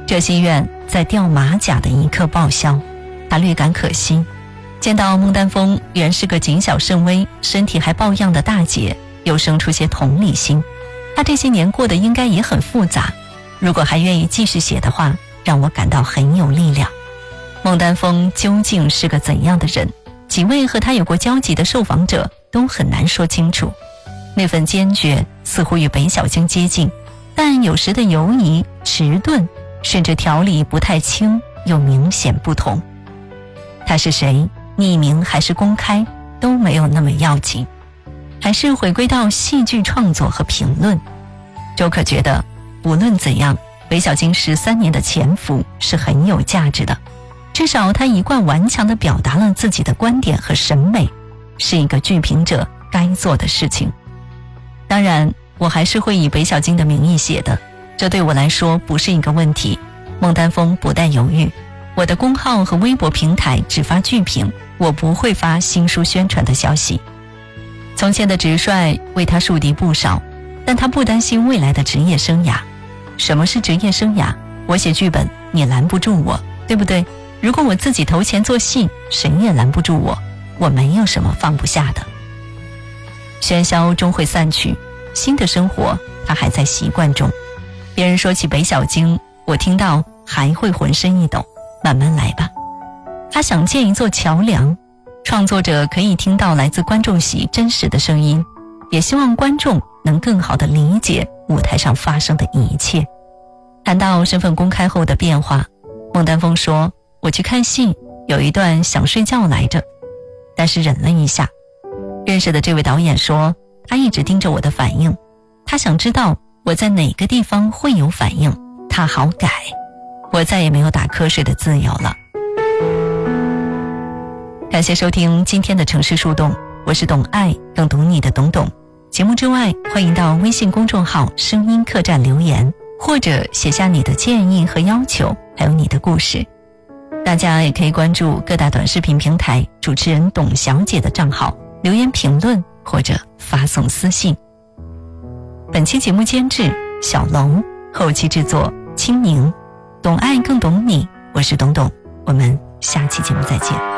这心愿在掉马甲的一刻报销，他略感可惜。见到孟丹峰原是个谨小慎微、身体还抱恙的大姐，又生出些同理心。他这些年过得应该也很复杂，如果还愿意继续写的话，让我感到很有力量。孟丹峰究竟是个怎样的人？几位和他有过交集的受访者都很难说清楚。那份坚决似乎与北小京接近，但有时的犹疑、迟钝，甚至条理不太清，又明显不同。他是谁？匿名还是公开都没有那么要紧，还是回归到戏剧创作和评论。周可觉得不论怎样，韦小晶13年的潜伏是很有价值的，至少他一贯顽强地表达了自己的观点和审美，是一个剧评者该做的事情。当然我还是会以韦小晶的名义写的，这对我来说不是一个问题。孟丹峰不带犹豫，我的公号和微博平台只发剧评，我不会发新书宣传的消息。从前的直率为他树敌不少，但他不担心未来的职业生涯。什么是职业生涯？我写剧本，你拦不住我，对不对？如果我自己投钱做戏，谁也拦不住我，我没有什么放不下的。喧嚣终会散去，新的生活他还在习惯中。别人说起北小京，我听到还会浑身一抖，慢慢来吧。他想建一座桥梁，创作者可以听到来自观众席真实的声音，也希望观众能更好地理解舞台上发生的一切。谈到身份公开后的变化，孟丹峰说，我去看戏，有一段想睡觉来着，但是忍了一下。认识的这位导演说，他一直盯着我的反应，他想知道我在哪个地方会有反应，他好改。我再也没有打瞌睡的自由了。感谢收听今天的城市树洞，我是懂爱更懂你的懂懂。节目之外，欢迎到微信公众号声音客栈留言，或者写下你的建议和要求，还有你的故事。大家也可以关注各大短视频平台主持人董小姐的账号，留言评论或者发送私信。本期节目监制小龙，后期制作清宁，懂爱更懂你，我是董董，我们下期节目再见。